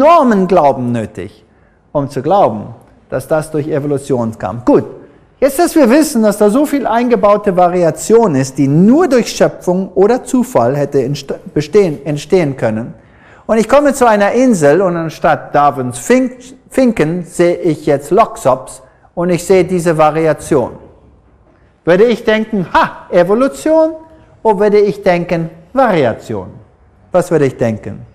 enormen Glauben nötig, um zu glauben, dass das durch Evolution kam. Gut, jetzt, dass wir wissen, dass da so viel eingebaute Variation ist, die nur durch Schöpfung oder Zufall hätte entstehen können. Und ich komme zu einer Insel und anstatt Darwins Finken sehe ich jetzt Loxops und ich sehe diese Variation. Würde ich denken, Evolution, oder würde ich denken, Variation? Was würde ich denken?